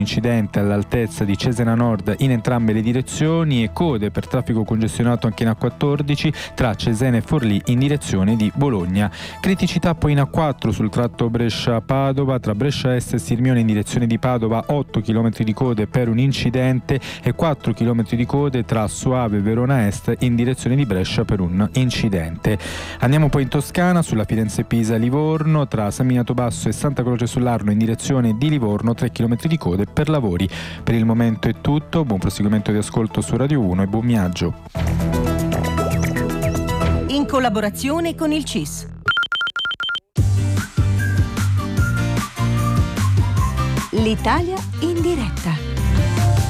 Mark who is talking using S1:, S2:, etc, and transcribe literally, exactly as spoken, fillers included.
S1: Incidente all'altezza di Cesena Nord in entrambe le direzioni e code per traffico congestionato anche in A quattordici tra Cesena e Forlì in direzione di Bologna. Criticità poi in A quattro sul tratto Brescia-Padova tra Brescia Est e Sirmione in direzione di Padova, otto chilometri di code per un incidente e quattro chilometri di code tra Soave e Verona Est in direzione di Brescia per un incidente. Andiamo poi in Toscana sulla Firenze-Pisa-Livorno tra San Miniato Basso e Santa Croce sull'Arno in direzione di Livorno, tre chilometri di code per lavori. Per il momento è tutto, buon proseguimento di ascolto su Radio uno e buon viaggio.
S2: In collaborazione con il C I S. L'Italia in diretta.